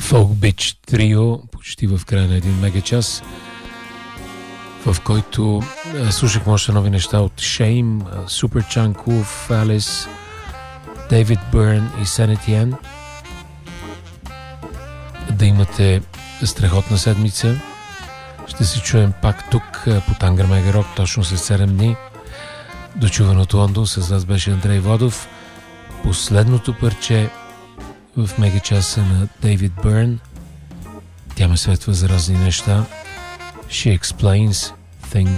Folk Beach трио, почти в края на един мегачас, в който слушахме още нови неща от Shame, Superchunk, Wolf Alice, David Byrne и Sanity N. Да имате страхотна седмица. Ще се чуем пак тук по Тангър Мега Рок точно след 7 дни. До чуване от Лондон. С вас беше Андрей Водов. Последното парче в мегачаса на Дейвид Бърн. Тя ме светва за разни неща. She explains things